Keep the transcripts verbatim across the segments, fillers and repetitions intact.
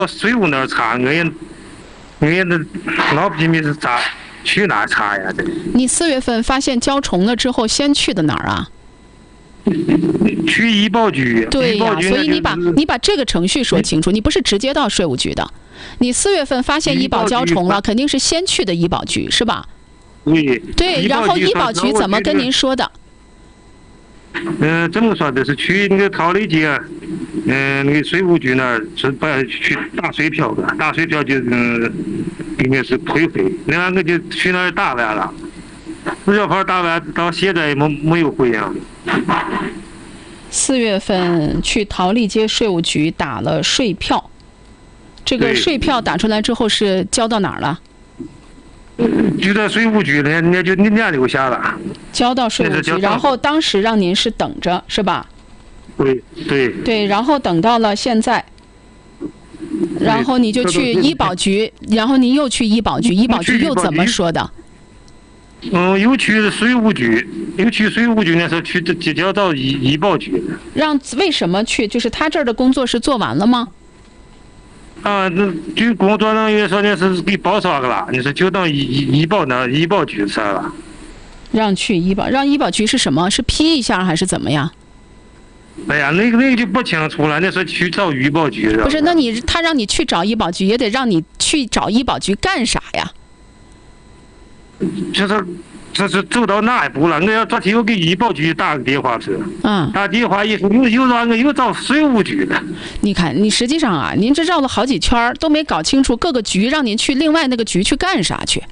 税务那儿查，我也我也那老不明是咋去哪查呀？这你四月份发现焦虫了之后，先去的哪儿啊？ 去医保局。 对呀， 医保局所以你把就是你把这个程序说清楚，你不是直接到税务局的。你四月份发现医保焦虫了，肯定是先去的医保局，是吧？ 对。 对，然后医保局怎么跟您说的？ 嗯、呃，怎么说的？是去那个桃李街，嗯、呃，那个税务局那儿是把去打水漂的，打水漂就嗯，应该是退费，两个就去那儿打完了，四小牌打完到现在也没没有回应。 四月份去桃李街税务局打了税票，这个税票打出来之后是交到哪儿了？ 就在税务局，人家就人家留下了。 交到税务局，然后当时让您是等着，是吧？ 对对。 对，然后等到了现在，然后你就去医保局，然后您又去医保局，医保局又怎么说的？ 嗯，又去税务局，又去税务局，那时候去提交到医医保局。 让为什么去？就是他这儿的工作是做完了吗？ 啊，那就工作人员说那是给报销了，你说就当医医保那医保局去了。 让去医保，让医保局是什么？是批一下还是怎么样？ 哎呀，那个那个就不清楚了，那是去找医保局。 不是，那你他让你去找医保局，也得让你去找医保局干啥呀？ 就是这是走到哪一步了？我要昨天又给医保局打个电话去， 嗯， 打电话以后又又让我又找税务局了。 你看，你实际上啊，您这绕了好几圈都没搞清楚各个局让您去另外那个局去干啥去。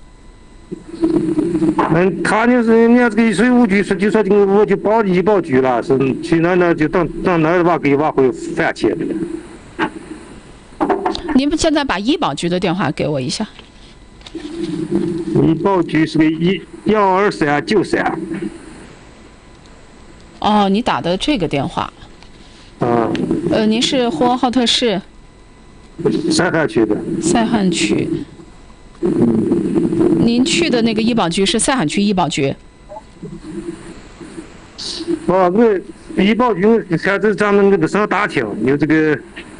嗯，他就是人家这个税务局说就说这个我就报医保局了，是去那那就等等那吧给往回返钱的。 您们现在把医保局的电话给我一下。 医保局是个一幺二三九三。 哦，你打的这个电话。 啊。 呃，您是呼和浩特市塞罕区的。 塞罕区。您去的那个医保局是塞罕区医保局。 哦，我医保局现在咱们那个上大厅有这个，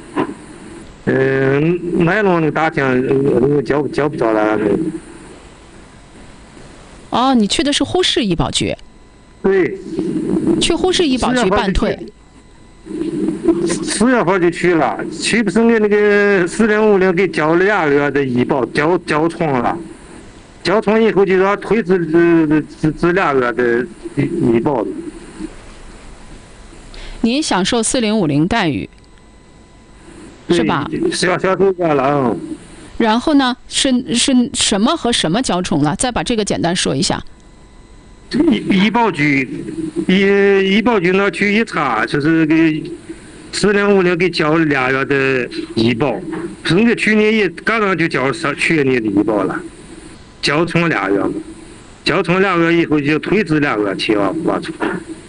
呃，麦龙那个大厅，呃，交交不着了。 哦，你去的是呼市医保局。 对。 去呼市医保局办退。 四月份就去了，去不是给那个四零五零给交了俩月的医保，交交充了，交充以后就让退资资资资俩月的医医保了。 您享受四零五零待遇，是吧？ 享享受过了。 然后呢，是是什么和什么交充了？再把这个简单说一下。 医医保局，医医保局那去一查，就是给四零五零给交了俩月的医保，人家去年也刚刚就交上去年的医保了，交充俩月嘛，交充俩月以后就退资俩月钱往往出。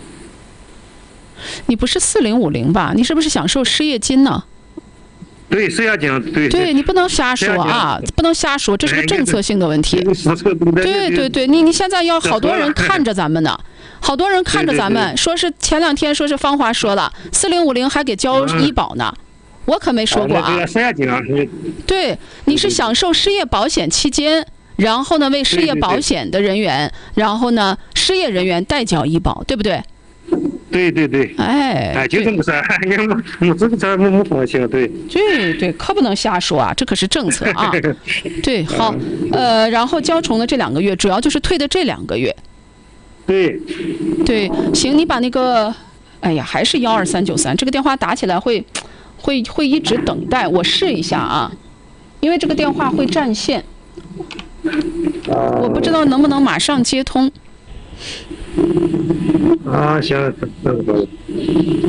你不是四零五零吧？你是不是享受失业金呢？ 对，失业金，对。 对，你不能瞎说啊，不能瞎说，这是个政策性的问题。对对对，你你现在要好多人看着咱们呢，好多人看着咱们，说是前两天说是芳华说了，四零五零还给交医保呢，我可没说过啊。对，你是享受失业保险期间，然后呢为失业保险的人员，然后呢失业人员代交医保，对不对？ 对对对， 哎， 哎，就这么事儿，我这个才没没放心，对。 对对，可不能瞎说啊，这可是政策啊。对，好，呃，然后交充的这两个月，主要就是退的这两个月。 对。 对，行，你把那个，哎呀，还是幺二三九三这个电话打起来会，会会一直等待，我试一下啊，因为这个电话会占线，我不知道能不能马上接通。 啊，行，那个。